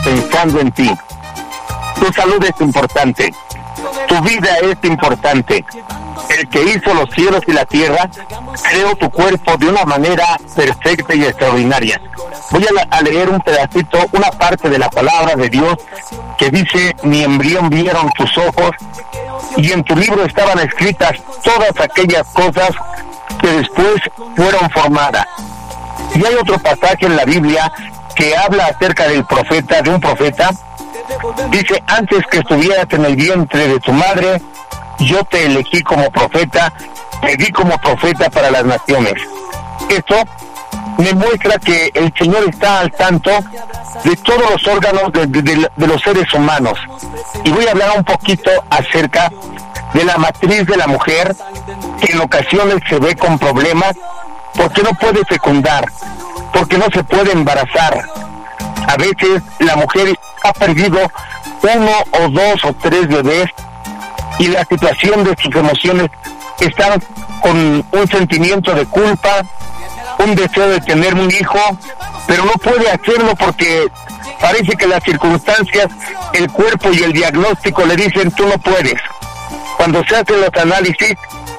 pensando en ti. Tu salud es importante, tu vida es importante. El que hizo los cielos y la tierra creó tu cuerpo de una manera perfecta y extraordinaria. Voy a leer un pedacito, una parte de la palabra de Dios que dice: mi embrión vieron tus ojos, y en tu libro estaban escritas todas aquellas cosas que después fueron formadas. Y hay otro pasaje en la Biblia que habla acerca del profeta, de un profeta. Dice: antes que estuvieras en el vientre de tu madre, yo te elegí como profeta, te di como profeta para las naciones. Esto me muestra que el Señor está al tanto de todos los órganos de los seres humanos. Y voy a hablar un poquito acerca de la matriz de la mujer, que en ocasiones se ve con problemas porque no puede fecundar, porque no se puede embarazar. A veces la mujer ha perdido 1 o 2 o 3 bebés, y la situación de sus emociones están con un sentimiento de culpa, un deseo de tener un hijo, pero no puede hacerlo porque parece que las circunstancias, el cuerpo y el diagnóstico le dicen: tú no puedes. Cuando se hacen los análisis,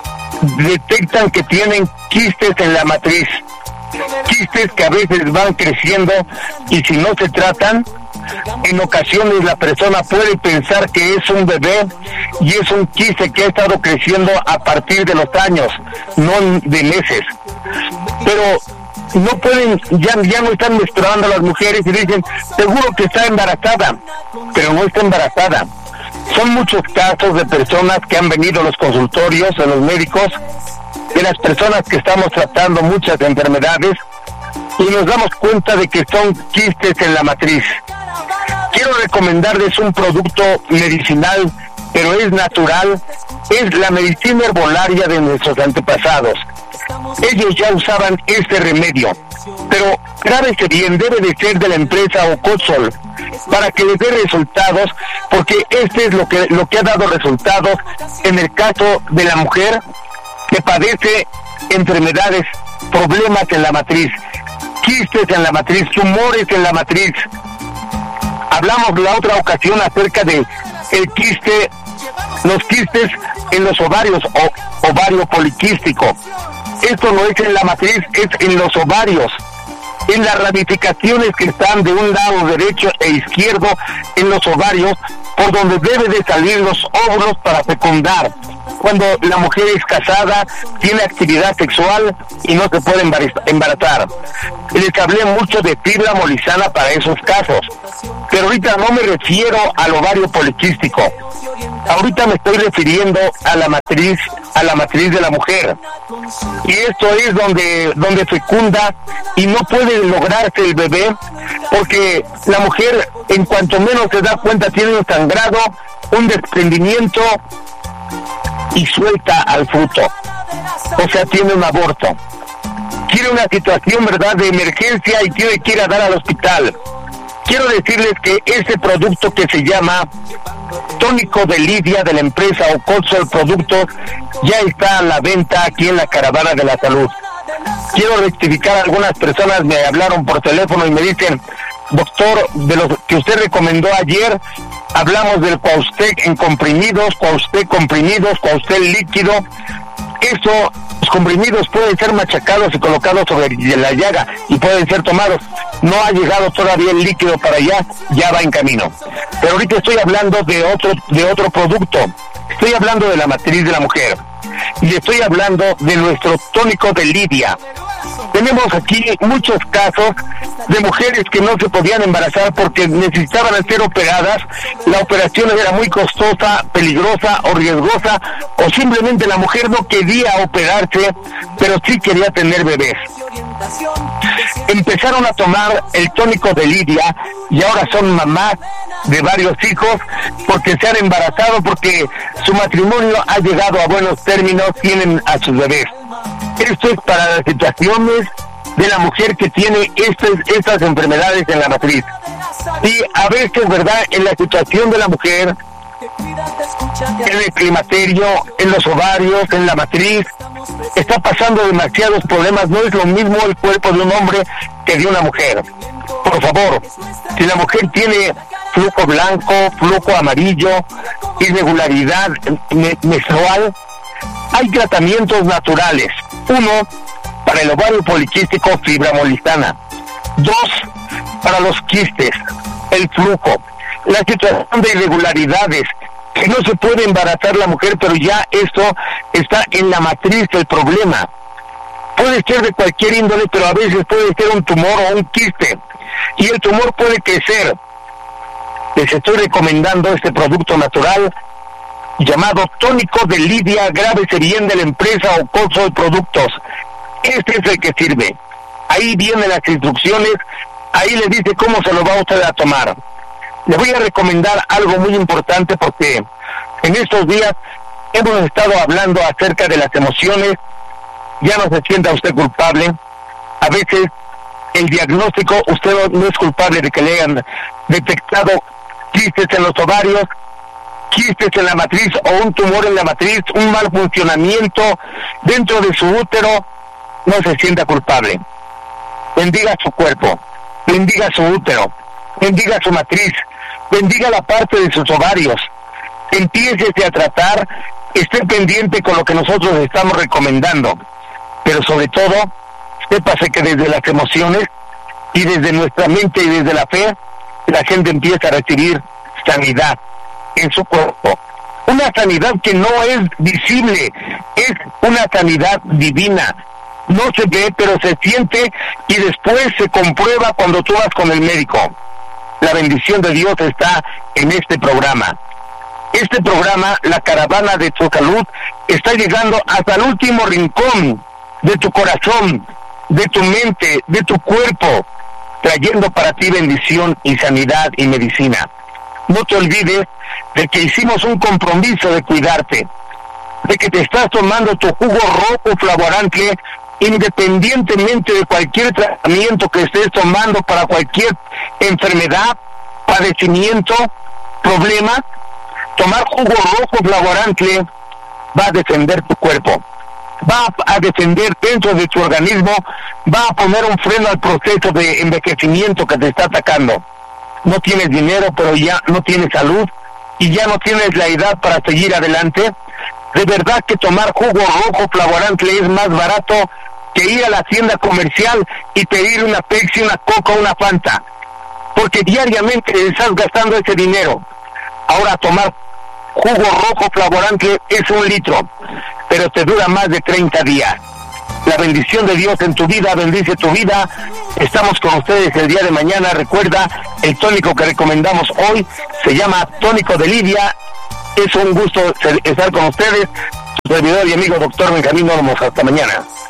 detectan que tienen quistes en la matriz, quistes que a veces van creciendo, y si no se tratan, en ocasiones la persona puede pensar que es un bebé, y es un quiste que ha estado creciendo a partir de los años, no de meses. Pero no pueden, ya no están menstruando las mujeres y dicen: seguro que está embarazada, pero no está embarazada. Son muchos casos de personas que han venido a los consultorios, a los médicos, de las personas que estamos tratando muchas enfermedades, y nos damos cuenta de que son quistes en la matriz. Quiero recomendarles un producto medicinal, pero es natural, es la medicina herbolaria de nuestros antepasados. Ellos ya usaban este remedio, pero grábese bien, debe de ser de la empresa Ocotzol, para que les dé resultados, porque este es lo que ha dado resultados en el caso de la mujer que padece enfermedades, problemas en la matriz, quistes en la matriz, tumores en la matriz. Hablamos la otra ocasión acerca de el quiste, los quistes en los ovarios, o ovario poliquístico. Esto no es en la matriz, es en los ovarios, en las ramificaciones que están de un lado derecho e izquierdo en los ovarios, por donde debe de salir los óvulos para fecundar. Cuando la mujer es casada, tiene actividad sexual y no se puede embarazar. Les hablé mucho de fibra molizana para esos casos, pero ahorita no me refiero al ovario poliquístico. Ahorita me estoy refiriendo a la matriz de la mujer. Y esto es donde fecunda y no puede lograrse el bebé, porque la mujer, en cuanto menos se da cuenta, tiene un sangrado, un desprendimiento, y suelta al fruto. O sea, tiene un aborto. Tiene una situación, ¿verdad?, de emergencia, y tiene que ir a dar al hospital. Quiero decirles que este producto que se llama Tónico de Lidia, de la empresa Ocotzol Productos, ya está a la venta aquí en la Caravana de la Salud. Quiero rectificar: algunas personas me hablaron por teléfono y me dicen: doctor, de lo que usted recomendó ayer, hablamos del Cuaustec en comprimidos, Cuaustec comprimidos, Cuaustec líquido. Eso, los comprimidos pueden ser machacados y colocados sobre la llaga y pueden ser tomados. No ha llegado todavía el líquido para allá, ya va en camino. Pero ahorita estoy hablando de otro producto. Estoy hablando de la matriz de la mujer. Y estoy hablando de nuestro Tónico de Lidia. Tenemos aquí muchos casos de mujeres que no se podían embarazar porque necesitaban ser operadas. La operación era muy costosa, peligrosa o riesgosa, o simplemente la mujer no quería operarse, pero sí quería tener bebés. Empezaron a tomar el Tónico de Lidia y ahora son mamás de varios hijos porque se han embarazado, porque su matrimonio ha llegado a buenos términos, tienen a sus bebés. Esto es para las situaciones de la mujer que tiene estas enfermedades en la matriz. Y a veces, ¿verdad?, en la situación de la mujer, en el climaterio, en los ovarios, en la matriz, está pasando demasiados problemas. No es lo mismo el cuerpo de un hombre que de una mujer. Por favor, si la mujer tiene flujo blanco, flujo amarillo, irregularidad menstrual, hay tratamientos naturales. 1, para el ovario poliquístico, fibramolistana. 2, para los quistes, el flujo, la situación de irregularidades, que no se puede embarazar la mujer, pero ya esto está en la matriz del problema. Puede ser de cualquier índole, pero a veces puede ser un tumor o un quiste, y el tumor puede crecer. Les estoy recomendando este producto natural llamado tónico de Lidia. Grábese bien de la empresa o costo de productos. Este es el que sirve. Ahí vienen las instrucciones, ahí le dice cómo se lo va usted a tomar. Le voy a recomendar algo muy importante, porque en estos días hemos estado hablando acerca de las emociones. Ya no se sienta usted culpable. A veces el diagnóstico, usted no es culpable de que le hayan detectado quistes en los ovarios, quistes en la matriz o un tumor en la matriz, un mal funcionamiento dentro de su útero. No se sienta culpable. Bendiga su cuerpo, bendiga su útero, bendiga su matriz, bendiga la parte de sus ovarios. Empiécese a tratar, esté pendiente con lo que nosotros estamos recomendando. Pero sobre todo, sépase que desde las emociones y desde nuestra mente y desde la fe, la gente empieza a recibir sanidad en su cuerpo. Una sanidad que no es visible, es una sanidad divina. No se ve, pero se siente y después se comprueba cuando tú vas con el médico. La bendición de Dios está en este programa. Este programa, La Caravana de tu Salud, está llegando hasta el último rincón de tu corazón, de tu mente, de tu cuerpo, trayendo para ti bendición y sanidad y medicina. No te olvides de que hicimos un compromiso de cuidarte, de que te estás tomando tu jugo rojo Flavorantle, independientemente de cualquier tratamiento que estés tomando para cualquier enfermedad, padecimiento, problema. Tomar jugo rojo Flavorantle va a defender tu cuerpo, va a defender dentro de tu organismo, va a poner un freno al proceso de envejecimiento que te está atacando. No tienes dinero, pero ya no tienes salud y ya no tienes la edad para seguir adelante. De verdad que tomar jugo rojo Flavorantle es más barato que ir a la tienda comercial y pedir una Pepsi, una Coca, una Fanta, porque diariamente estás gastando ese dinero. Ahora tomar jugo rojo Flavorantle es 1 litro, pero te dura más de 30 días. La bendición de Dios en tu vida bendice tu vida. Estamos con ustedes el día de mañana. Recuerda, el tónico que recomendamos hoy se llama tónico de Lidia. Es un gusto estar con ustedes. Su servidor y amigo Dr. Benjamín Olmos. Hasta mañana.